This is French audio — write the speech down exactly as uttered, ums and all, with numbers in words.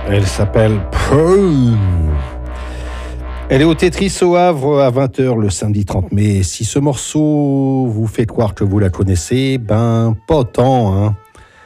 Elle s'appelle Prune. Elle est au Tetris au Havre à vingt heures le samedi trente mai. Si ce morceau vous fait croire que vous la connaissez, ben pas tant, hein.